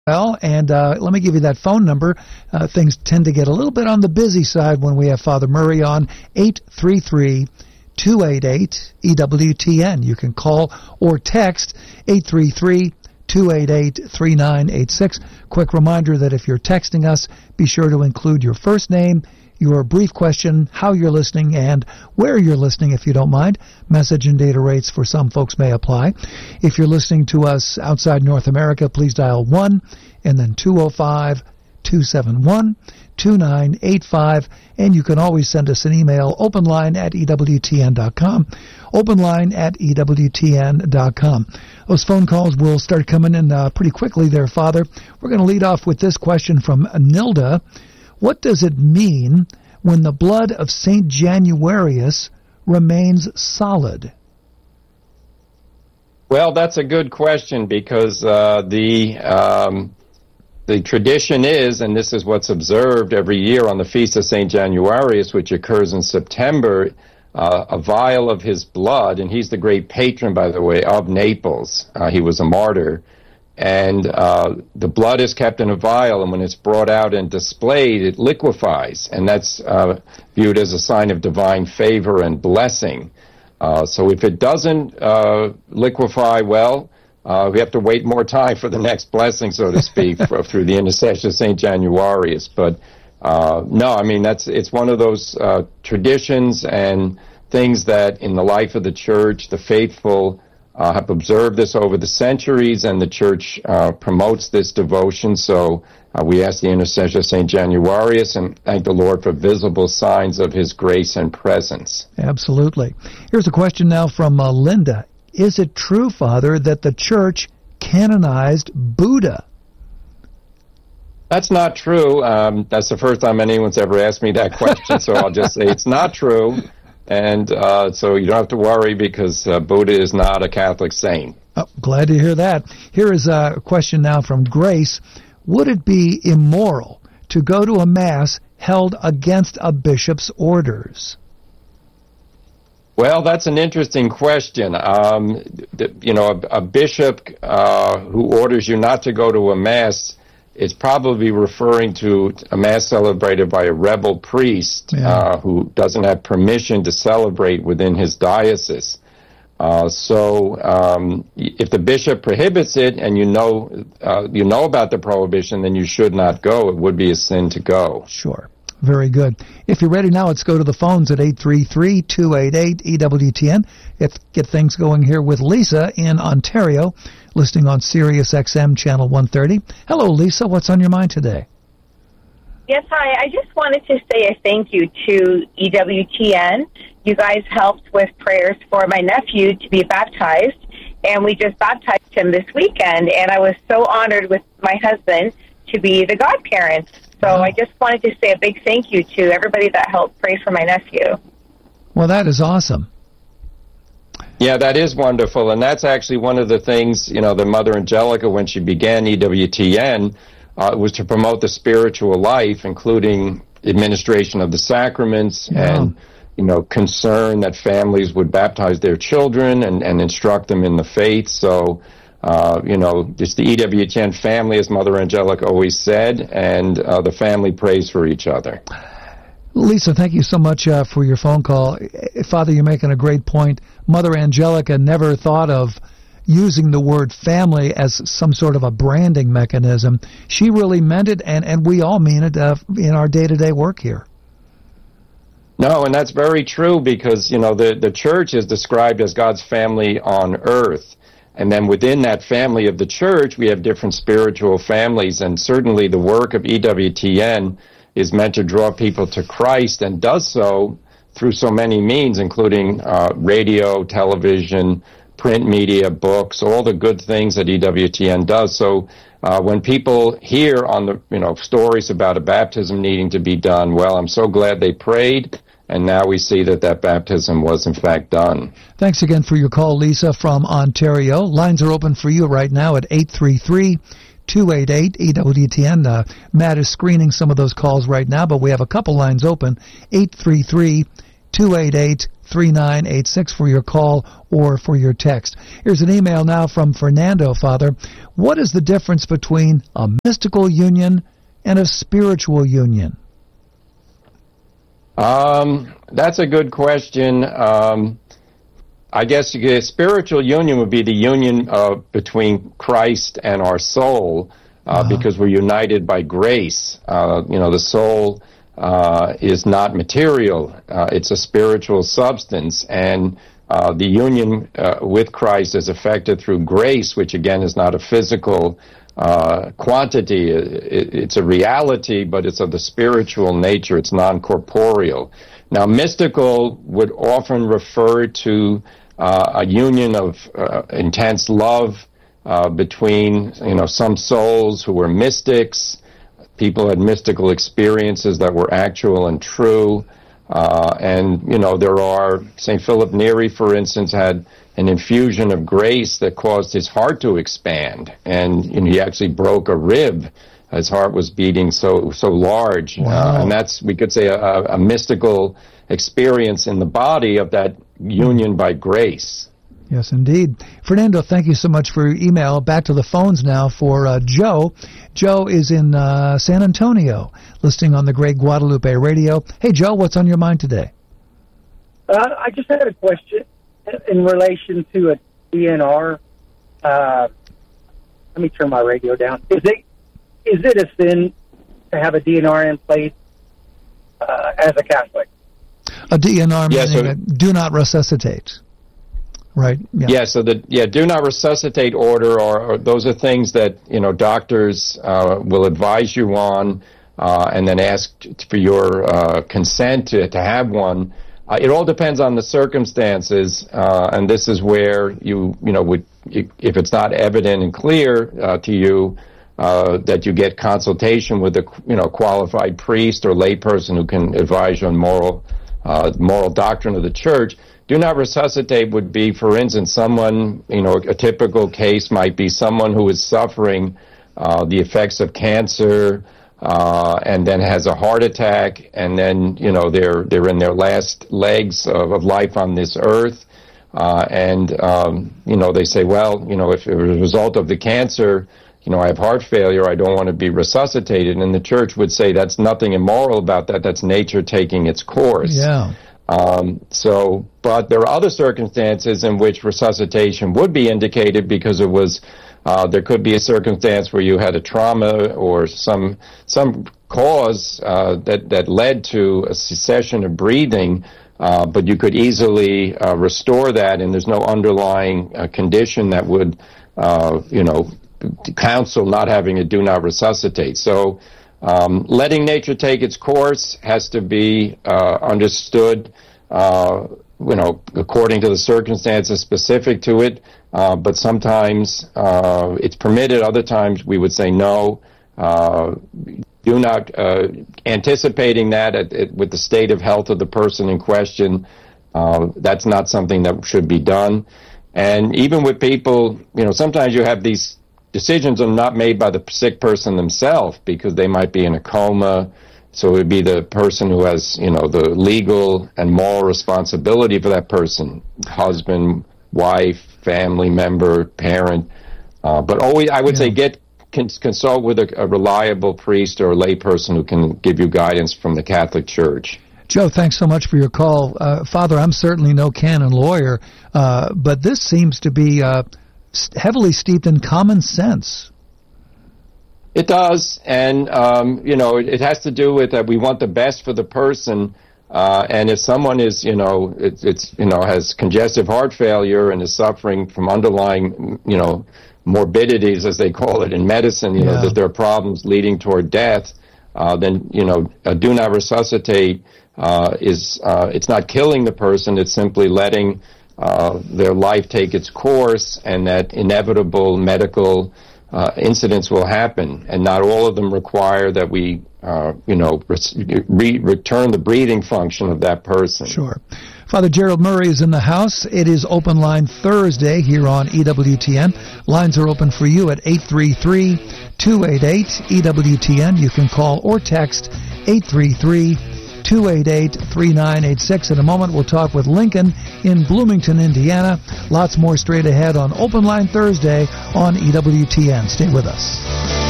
Well, and let me give you that phone number. Things tend to get a little bit on the busy side when we have Father Murray on, 833-288-EWTN. You can call or text 833-288-3986. Quick reminder that if you're texting us, be sure to include your first name, your brief question, how you're listening, and where you're listening, if you don't mind. Message and data rates for some folks may apply. If you're listening to us outside North America, please dial 1 and then 205-271-2985. And you can always send us an email, openline@EWTN.com, openline@EWTN.com. Those phone calls will start coming in pretty quickly there, Father. We're going to lead off with this question from Nilda. What does it mean when the blood of St. Januarius remains solid? Well, that's a good question because the tradition is, and this is what's observed every year on the Feast of St. Januarius, which occurs in September, a vial of his blood, and he's the great patron, by the way, of Naples. He was a martyr. And the blood is kept in a vial, and when it's brought out and displayed, it liquefies, and that's viewed as a sign of divine favor and blessing. So if it doesn't liquefy well, we have to wait more time for the next blessing, so to speak, through the intercession of St. Januarius. But no, I mean, it's one of those traditions and things that in the life of the Church, the faithful have observed this over the centuries, and the Church promotes this devotion. So we ask the intercession of St. Januarius and thank the Lord for visible signs of his grace and presence. Absolutely. Here's a question now from Linda. Is it true, Father, that the Church canonized Buddha? That's not true. That's the first time anyone's ever asked me that question, so I'll just say it's not true. And so you don't have to worry because Buddha is not a Catholic saint. Oh, glad to hear that. Here is a question now from Grace. Would it be immoral to go to a Mass held against a bishop's orders? Well, that's an interesting question. A bishop who orders you not to go to a Mass is probably referring to a Mass celebrated by a rebel priest who doesn't have permission to celebrate within his diocese. So if the bishop prohibits it and you know about the prohibition, then you should not go. It would be a sin to go. Sure. Very good. If you're ready now, let's go to the phones at 833-288-EWTN. Get things going here with Lisa in Ontario, listening on Sirius XM Channel 130. Hello, Lisa. What's on your mind today? Yes, hi. I just wanted to say a thank you to EWTN. You guys helped with prayers for my nephew to be baptized, and we just baptized him this weekend, and I was so honored with my husband to be the godparents. So I just wanted to say a big thank you to everybody that helped pray for my nephew. Well, that is awesome. Yeah, that is wonderful. And that's actually one of the things, the Mother Angelica, when she began EWTN, was to promote the spiritual life, including administration of the sacraments and, concern that families would baptize their children and instruct them in the faith. So, just the EWTN family, as Mother Angelica always said, and the family prays for each other. Lisa, thank you so much for your phone call. Father, you're making a great point. Mother Angelica never thought of using the word family as some sort of a branding mechanism. She really meant it, and we all mean it in our day-to-day work here. No, and that's very true because, the Church is described as God's family on earth. And then within that family of the Church, we have different spiritual families, and certainly the work of EWTN is meant to draw people to Christ and does so through so many means, including radio, television, print media, books, all the good things that EWTN does. So when people hear on the stories about a baptism needing to be done, well, I'm so glad they prayed. And now we see that baptism was, in fact, done. Thanks again for your call, Lisa, from Ontario. Lines are open for you right now at 833-288-EWTN. Matt is screening some of those calls right now, but we have a couple lines open, 833-288-3986. 888-3986 for your call or for your text. Here's an email now from Fernando, Father. What is the difference between a mystical union and a spiritual union? That's a good question. I guess a spiritual union would be the union between Christ and our soul, because we're united by grace. The soul is not material. It's a spiritual substance, and the union with Christ is effected through grace, which again is not a physical quantity. It's a reality, but it's of the spiritual nature. It's non-corporeal. Now, mystical would often refer to a union of intense love between, some souls who were mystics. People had mystical experiences that were actual and true. There are, St. Philip Neri, for instance, had an infusion of grace that caused his heart to expand. And he actually broke a rib. His heart was beating so large. Wow. And that's, we could say, a mystical experience in the body of that union by grace. Yes, indeed. Fernando, thank you so much for your email. Back to the phones now for Joe. Joe is in San Antonio, listening on the Great Guadalupe Radio. Hey, Joe, what's on your mind today? I just had a question in relation to a DNR. Let me turn my radio down. Is it a sin to have a DNR in place as a Catholic? A DNR meaning do not resuscitate. Right. Yeah. Do not resuscitate order, or those are things that doctors will advise you on, and then ask for your consent to have one. It all depends on the circumstances, and this is where if it's not evident and clear to you, that you get consultation with a qualified priest or layperson who can advise you on moral doctrine of the Church. Do not resuscitate would be, for instance, someone, a typical case might be someone who is suffering the effects of cancer, and then has a heart attack, and then, they're in their last legs of life on this earth, and they say, well, if as a result of the cancer, I have heart failure, I don't want to be resuscitated, and the Church would say that's nothing immoral about that, that's nature taking its course. Yeah. But there are other circumstances in which resuscitation would be indicated, because it was, there could be a circumstance where you had a trauma or some cause that led to a cessation of breathing, but you could easily restore that, and there's no underlying condition that would, counsel not having a do not resuscitate. So, letting nature take its course has to be understood, according to the circumstances specific to it. But sometimes it's permitted. Other times we would say no. Do not anticipating that with the state of health of the person in question. That's not something that should be done. And even with people, sometimes you have these decisions are not made by the sick person themselves, because they might be in a coma. So it would be the person who has, the legal and moral responsibility for that person, husband, wife, family member, parent. But always, I would say, consult with a reliable priest or a lay person who can give you guidance from the Catholic Church. Joe, thanks so much for your call. Father, I'm certainly no canon lawyer, but this seems to be heavily steeped in common sense. It does, and it has to do with that we want the best for the person, and if someone is, has congestive heart failure and is suffering from underlying, morbidities, as they call it in medicine, that there are problems leading toward death, then a do not resuscitate it's not killing the person; it's simply letting their life take its course, and that inevitable medical incidents will happen, and not all of them require that we, return the breathing function of that person. Sure. Father Gerald Murray is in the house. It is Open Line Thursday here on EWTN. Lines are open for you at 833-288-EWTN. You can call or text 833-288-EWTN. 288-3986. In a moment, we'll talk with Lincoln in Bloomington, Indiana. Lots more straight ahead on Open Line Thursday on EWTN. Stay with us.